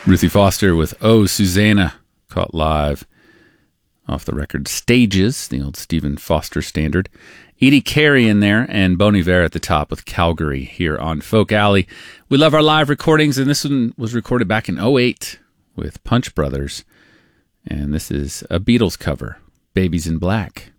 Ruthie Foster with Oh, Susanna, caught live off the record Stages, the old Stephen Foster standard. Edie Carey in there, and Bon Iver at the top with Calgary here on Folk Alley. We love our live recordings, and this one was recorded back in '08 with Punch Brothers. And this is a Beatles cover, Babies in Black.